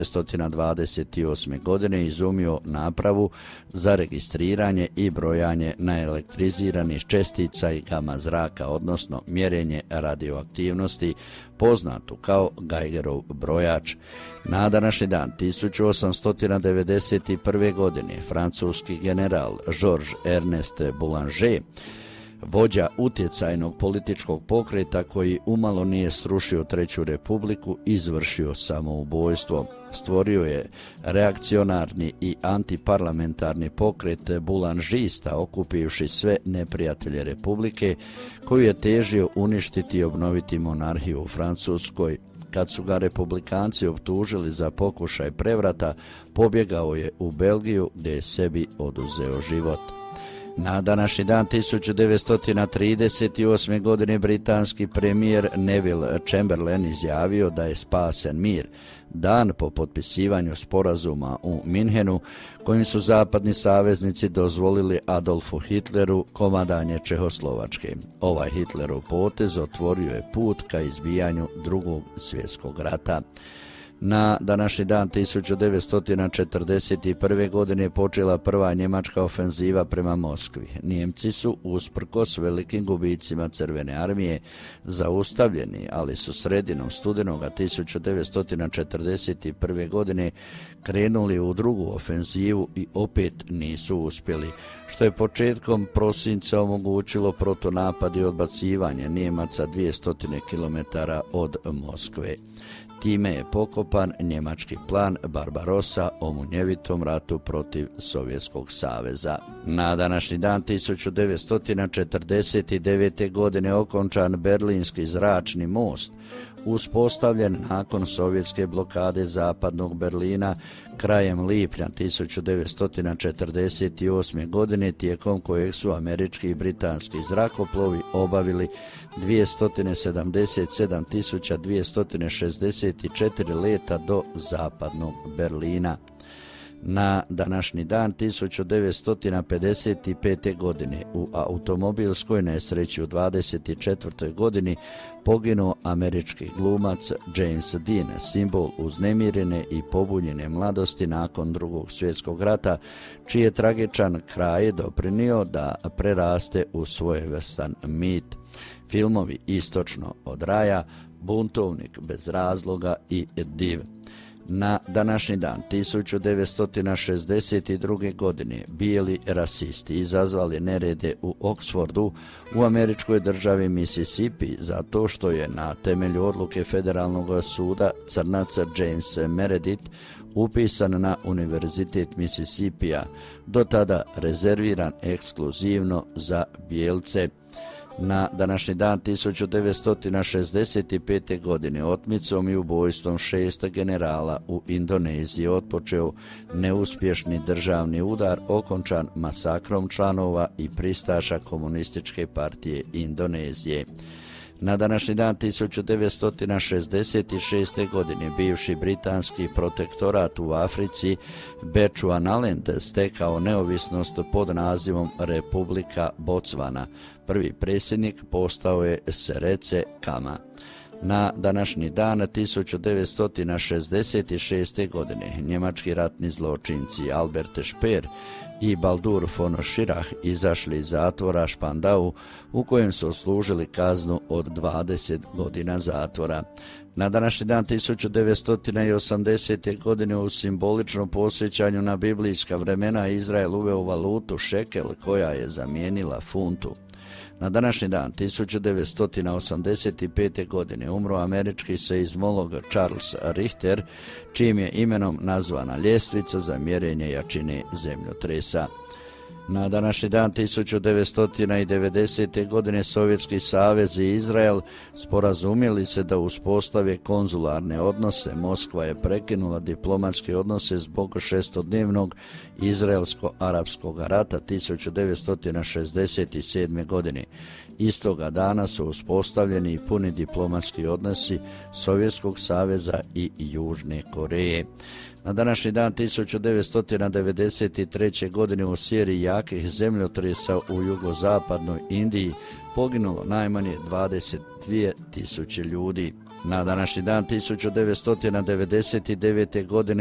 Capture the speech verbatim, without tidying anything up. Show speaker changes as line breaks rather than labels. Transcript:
dvadeset osme. godine izumio napravu za registriranje i brojanje naelektriziranih čestica i gama zraka, odnosno mjerenje radioaktivnosti, poznatu kao Geigerov brojač. Na današnji dan tisuću osamsto devedeset prve. godine francuski general Georges Ernest Boulanger, vođa utjecajnog političkog pokreta koji umalo nije srušio Treću republiku, izvršio samoubojstvo. Stvorio je reakcionarni i antiparlamentarni pokret bulangista, okupivši sve neprijatelje republike, koji je težio uništiti i obnoviti monarhiju u Francuskoj. Kad su ga republikanci optužili za pokušaj prevrata, pobjegao je u Belgiju gdje je sebi oduzeo život. Na današnji dan tisuću devetsto trideset osme. godine britanski premijer Neville Chamberlain izjavio da je spasen mir, dan po potpisivanju sporazuma u Minhenu, kojim su zapadni saveznici dozvolili Adolfu Hitleru komadanje Čehoslovačke. Ovaj Hitlerov potez otvorio je put ka izbijanju Drugog svjetskog rata. Na današnji dan tisuću devetsto četrdeset prve. godine počela prva njemačka ofenziva prema Moskvi. Nijemci su, usprkos velikim gubicima Crvene armije, zaustavljeni, ali su sredinom studenoga tisuću devetsto četrdeset prve. godine krenuli u drugu ofenzivu i opet nisu uspjeli, što je početkom prosinca omogućilo protunapad i odbacivanje Nijemaca dvjesto kilometara od Moskve. Time je pokopan njemački plan Barbarossa o munjevitom ratu protiv Sovjetskog saveza. Na današnji dan tisuću devetsto četrdeset devete. godine okončan Berlinski zračni most, uspostavljen nakon sovjetske blokade zapadnog Berlina krajem lipnja tisuću devetsto četrdeset osme. godine, tijekom kojeg su američki i britanski zrakoplovi obavili dvjesto sedamdeset sedam tisuća dvjesto šezdeset četiri leta do zapadnog Berlina. Na današnji dan tisuću devetsto pedeset pete. godine u automobilskoj nesreći u dvadeset četvrtoj. godini poginuo američki glumac James Dean, simbol uznemirene i pobunjene mladosti nakon Drugog svjetskog rata, čiji je tragičan kraj doprinio da preraste u svojevrstan mit. Filmovi Istočno od raja, Buntovnik bez razloga i Div. Na današnji dan tisuću devetsto šezdeset druge. godine bijeli rasisti izazvali nerede u Oxfordu u američkoj državi Mississippi zato što je na temelju odluke federalnog suda crnac James Meredith upisan na Univerzitet Mississippija, do tada rezerviran ekskluzivno za bijelce. Na današnji dan tisuću devetsto šezdeset pete. godine otmicom i ubojstvom šest generala u Indoneziji otpočeo neuspješni državni udar okončan masakrom članova i pristaša Komunističke partije Indonezije. Na današnji dan tisuću devetsto šezdeset šeste. godine bivši britanski protektorat u Africi Bechuanaland stekao neovisnost pod nazivom Republika Botswana. Prvi predsjednik postao je Seretse Khama. Na današnji dan tisuću devetsto šezdeset šeste. godine njemački ratni zločinci Albert Speer i Baldur von Schirach izašli iz zatvora Spandau, u kojem su odslužili kaznu od dvadeset godina zatvora. Na današnji dan tisuću devetsto osamdesete. godine u simboličnom posjećanju na biblijska vremena Izrael uveo valutu šekel koja je zamijenila funtu. Na današnji dan tisuću devetsto osamdeset pete. godine umro američki seizmolog Charles Richter, čijim je imenom nazvana ljestvica za mjerenje jačine zemljotresa. Na današnji dan tisuću devetsto devedesete. godine Sovjetski savez i Izrael sporazumjeli se da uspostave konzularne odnose. Moskva je prekinula diplomatske odnose zbog šestodnevnog izraelsko-arapskog rata tisuću devetsto šezdeset sedme. godine. Istoga dana su uspostavljeni puni diplomatski odnosi Sovjetskog saveza i Južne Koreje. Na današnji dan tisuću devetsto devedeset treće. godine u seriji jakih zemljotresa u jugozapadnoj Indiji poginulo najmanje dvadeset dvije tisuće ljudi. Na današnji dan tisuću devetsto devedeset devete. godine